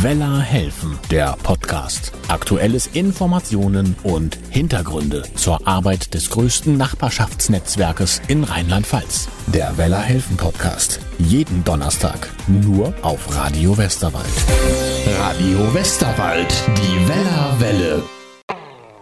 Weller helfen, der Podcast. Aktuelles Informationen und Hintergründe zur Arbeit des größten Nachbarschaftsnetzwerkes in Rheinland-Pfalz. Der Weller helfen Podcast. Jeden Donnerstag. Nur auf Radio Westerwald. Radio Westerwald. Die Weller Welle.